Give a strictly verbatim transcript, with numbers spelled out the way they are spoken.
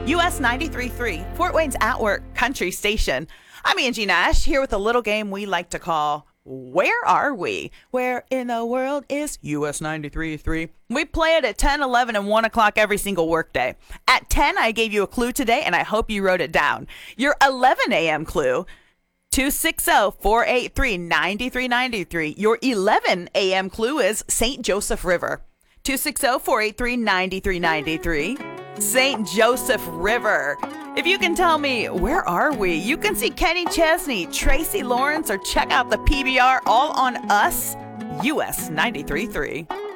U S ninety-three point three, Fort Wayne's At Work Country Station. I'm Angie Nash, here with a little game we like to call Where Are We? Where in the world is U S ninety-three point three? We play it at ten, eleven, and one o'clock every single workday. At ten, I gave you a clue today, and I hope you wrote it down. Your eleven a.m. clue, two six zero, four eight three, nine three nine three. Your eleven a.m. clue is Saint Joseph River. two six zero, four eight three, nine three nine three. Saint Joseph River. If you can tell me, where are we? You can see Kenny Chesney, Tracy Lawrence, or check out the P B R all on us, U S ninety-three point three.